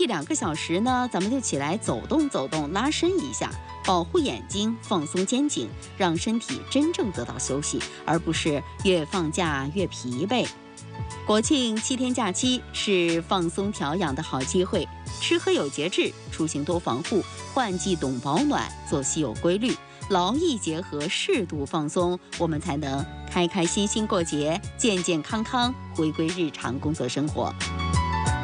1-2个小时呢，咱们就起来走动走动，拉伸一下，保护眼睛，放松肩颈，让身体真正得到休息，而不是越放假越疲惫。国庆7天假期是放松调养的好机会，吃喝有节制，出行多防护，换季懂保暖，作息有规律，劳逸结合，适度放松，我们才能开开心心过节，健健康康回归日常工作生活。